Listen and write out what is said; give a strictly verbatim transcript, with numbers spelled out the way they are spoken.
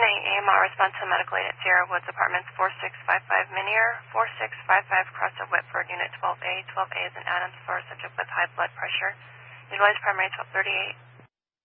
eight, A M R, respond to medical aid at Sierra Woods Apartments, four six five five Minier, four six five five Cross of Whitford, Unit twelve A. twelve A is in Adams, floor subject with high blood pressure. Utilize primary twelve thirty-eight.